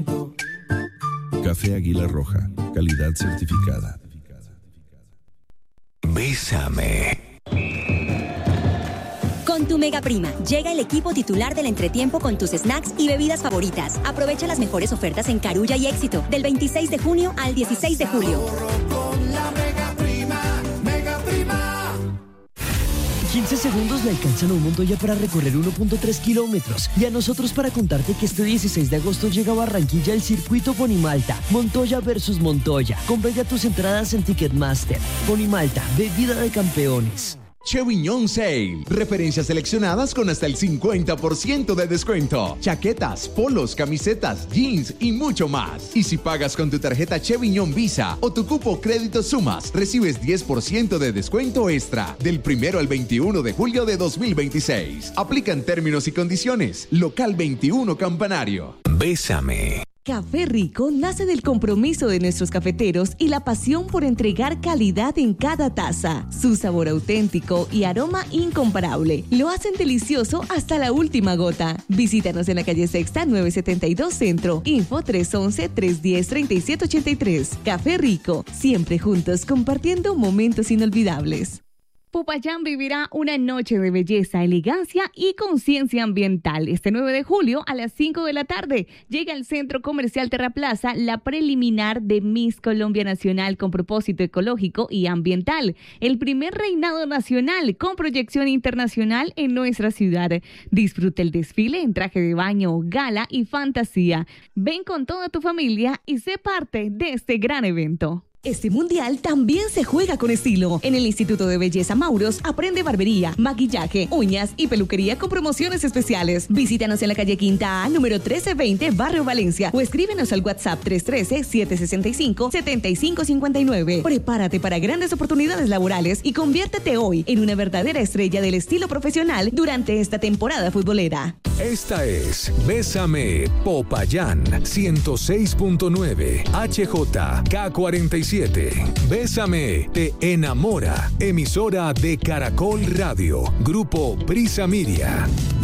Café Águila Roja, calidad certificada. Bésame. Con tu Mega Prima, llega el equipo titular del entretiempo con tus snacks y bebidas favoritas. Aprovecha las mejores ofertas en Carulla y Éxito, del 26 de junio al 16 de julio. Con la Mega Prima, Mega Prima. 15 segundos le alcanzan a un Montoya para recorrer 1.3 kilómetros. Y a nosotros para contarte que este 16 de agosto llega a Barranquilla el circuito Ponimalta. Montoya versus Montoya. Compra ya tus entradas en Ticketmaster. Ponimalta, bebida de campeones. Cheviñón Sale. Referencias seleccionadas con hasta el 50% de descuento. Chaquetas, polos, camisetas, jeans y mucho más. Y si pagas con tu tarjeta Cheviñón Visa o tu cupo Crédito Sumas, recibes 10% de descuento extra del 1 al 21 de julio de 2026. Aplican términos y condiciones. Local 21 Campanario. Bésame. Café Rico nace del compromiso de nuestros cafeteros y la pasión por entregar calidad en cada taza. Su sabor auténtico y aroma incomparable lo hacen delicioso hasta la última gota. Visítanos en la calle Sexta 972 Centro. Info 311-310-3783. Café Rico, siempre juntos compartiendo momentos inolvidables. Popayán vivirá una noche de belleza, elegancia y conciencia ambiental. Este 9 de julio a las 5 de la tarde llega al Centro Comercial Terraplaza la preliminar de Miss Colombia Nacional con propósito ecológico y ambiental. El primer reinado nacional con proyección internacional en nuestra ciudad. Disfruta el desfile en traje de baño, gala y fantasía. Ven con toda tu familia y sé parte de este gran evento. Este mundial también se juega con estilo. En el Instituto de Belleza Mauros aprende barbería, maquillaje, uñas y peluquería con promociones especiales. Visítanos en la calle Quinta A, número 1320, Barrio Valencia, o escríbenos al WhatsApp 313-765-7559. Prepárate para grandes oportunidades laborales y conviértete hoy en una verdadera estrella del estilo profesional durante esta temporada futbolera. Esta es Bésame Popayán 106.9 HJK47. Bésame te enamora. Emisora de Caracol Radio. Grupo Prisa Media.